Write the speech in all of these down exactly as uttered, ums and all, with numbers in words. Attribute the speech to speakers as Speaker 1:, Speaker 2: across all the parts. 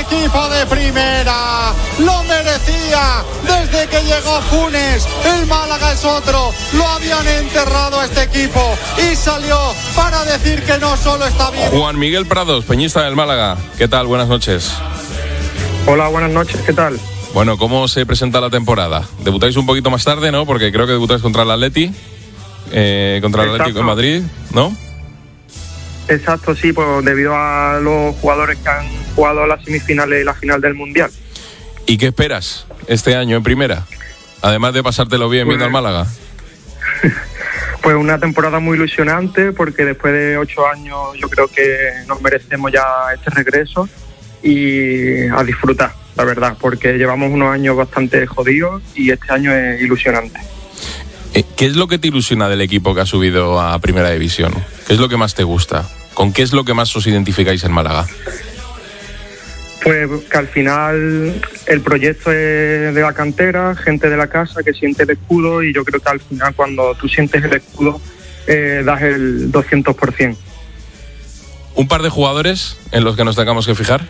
Speaker 1: equipo de primera. Lo merecía desde que llegó Funes. El Málaga es otro. Lo habían enterrado a este equipo y salió para decir que no solo está bien.
Speaker 2: Juan Miguel Prados, peñista del Málaga. ¿Qué tal? Buenas noches.
Speaker 3: Hola, buenas noches. ¿Qué tal?
Speaker 2: Bueno, ¿cómo se presenta la temporada? Debutáis un poquito más tarde, ¿no? Porque creo que debutáis contra el Atleti, eh, contra el
Speaker 3: Exacto.
Speaker 2: Atlético de Madrid, ¿no?
Speaker 3: Exacto, sí, pues debido a los jugadores que han jugado las semifinales y la final del Mundial.
Speaker 2: ¿Y qué esperas este año en primera? Además de pasártelo bien
Speaker 3: Pues,
Speaker 2: viendo al Málaga.
Speaker 3: Pues una temporada muy ilusionante, porque después de ocho años yo creo que nos merecemos ya este regreso y a disfrutar, la verdad, porque llevamos unos años bastante jodidos y este año es ilusionante.
Speaker 2: ¿Qué es lo que te ilusiona del equipo que ha subido a Primera División? ¿Qué es lo que más te gusta? ¿Con qué es lo que más os identificáis en Málaga?
Speaker 3: Pues que al final el proyecto es de la cantera, gente de la casa que siente el escudo, y yo creo que al final cuando tú sientes el escudo eh, das el doscientos por ciento.
Speaker 2: ¿Un par de jugadores en los que nos tengamos que fijar?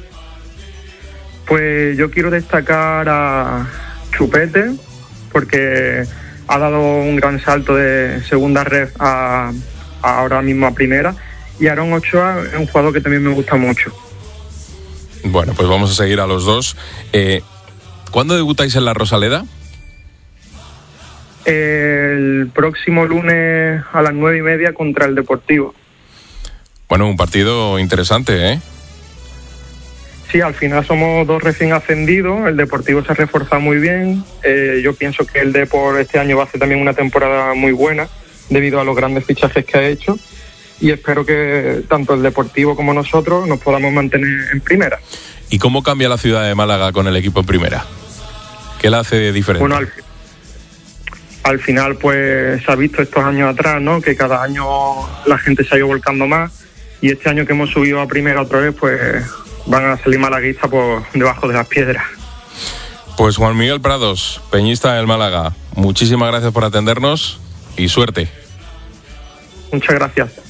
Speaker 3: Pues yo quiero destacar a Chupete, porque ha dado un gran salto de segunda red a, a ahora mismo a primera, y Aaron Ochoa es un jugador que también me gusta mucho.
Speaker 2: Bueno, pues vamos a seguir a los dos. Eh, ¿Cuándo debutáis en la Rosaleda?
Speaker 3: El próximo lunes a las nueve y media contra el Deportivo.
Speaker 2: Bueno, un partido interesante, ¿eh?
Speaker 3: Sí, al final somos dos recién ascendidos, el Deportivo se ha reforzado muy bien, eh, yo pienso que el Depor este año va a hacer también una temporada muy buena debido a los grandes fichajes que ha hecho, y espero que tanto el Deportivo como nosotros nos podamos mantener en primera.
Speaker 2: ¿Y cómo cambia la ciudad de Málaga con el equipo en primera? ¿Qué la hace diferente?
Speaker 3: Bueno, al, al final pues se ha visto estos años atrás, ¿no?, que cada año la gente se ha ido volcando más, y este año que hemos subido a primera otra vez, pues van a salir malaguistas por debajo de las piedras.
Speaker 2: Pues Juan Miguel Prados, peñista del Málaga, muchísimas gracias por atendernos y suerte.
Speaker 3: Muchas gracias.